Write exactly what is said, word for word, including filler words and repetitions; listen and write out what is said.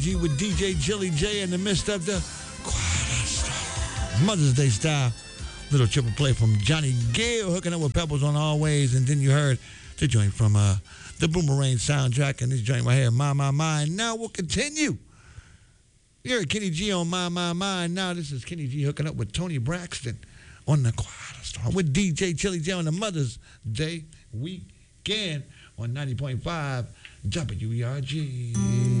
G with D J Chili J in the midst of the Quiet Storm. Mother's Day style. Little triple play from Johnny Gill hooking up with Pebbles on Always. And then you heard the joint from uh, the Boomerang soundtrack. And this joint right here, My, My, My. Now we'll continue. You heard Kenny G on My, My, My. Now this is Kenny G hooking up with Tony Braxton on the Quiet Storm with D J Chili J on the Mother's Day weekend on ninety point five W E R G.